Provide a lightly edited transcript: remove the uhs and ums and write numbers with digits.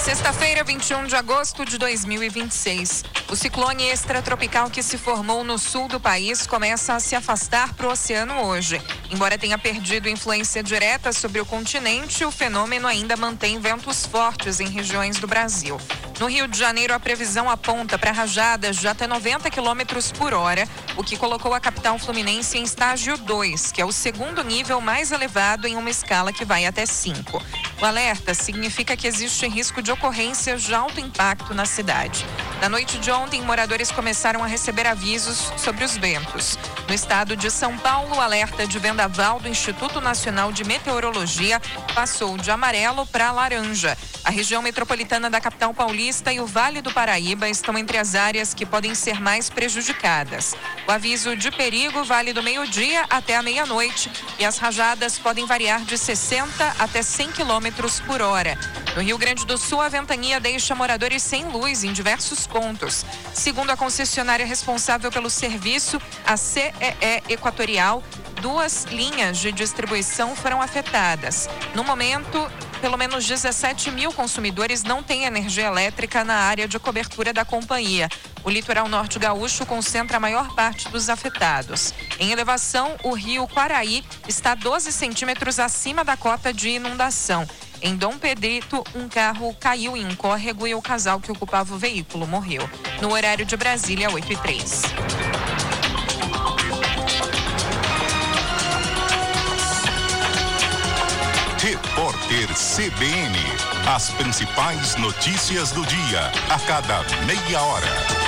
Sexta-feira, 21 de agosto de 2026. O ciclone extratropical que se formou no sul do país começa a se afastar para o oceano hoje. Embora tenha perdido influência direta sobre o continente, o fenômeno ainda mantém ventos fortes em regiões do Brasil. No Rio de Janeiro, a previsão aponta para rajadas de até 90 km por hora, o que colocou a capital fluminense em estágio 2, que é o segundo nível mais elevado em uma escala que vai até 5. O alerta significa que existe risco de ocorrências de alto impacto na cidade. Na noite de ontem, moradores começaram a receber avisos sobre os ventos. No estado de São Paulo, o alerta de vendaval do Instituto Nacional de Meteorologia passou de amarelo para laranja. A região metropolitana da capital paulista e o Vale do Paraíba estão entre as áreas que podem ser mais prejudicadas. O aviso de perigo vale do meio-dia até a meia-noite e as rajadas podem variar de 60 até 100 km por hora. No Rio Grande do Sul, a ventania deixa moradores sem luz em diversos pontos. Segundo a concessionária responsável pelo serviço, a CEE Equatorial, 2 linhas de distribuição foram afetadas. No momento, pelo menos 17 mil consumidores não têm energia elétrica na área de cobertura da companhia. O litoral norte gaúcho concentra a maior parte dos afetados. Em elevação, o rio Quaraí está 12 centímetros acima da cota de inundação. Em Dom Pedrito, um carro caiu em um córrego e o casal que ocupava o veículo morreu. No horário de Brasília, 8h03. Repórter CBN. As principais notícias do dia, a cada meia hora.